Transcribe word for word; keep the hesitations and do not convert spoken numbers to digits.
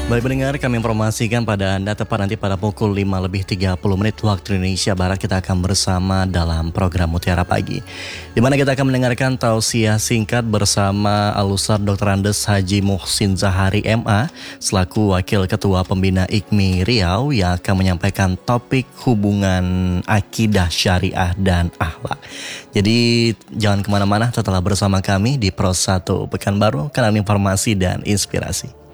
Baik pendengar, kami informasikan pada Anda tepat nanti pada pukul lima lebih tiga puluh menit waktu Indonesia Barat kita akan bersama dalam program Mutiara Pagi, di mana kita akan mendengarkan tausiah singkat bersama Al-Ustadz doktor Andes Haji Muhsin Zahari M A selaku Wakil Ketua Pembina I K M I Riau yang akan menyampaikan topik hubungan akidah syariah dan akhlak. Jadi jangan kemana-mana, tetaplah bersama kami di Pros satu Pekanbaru, kanal informasi dan inspirasi.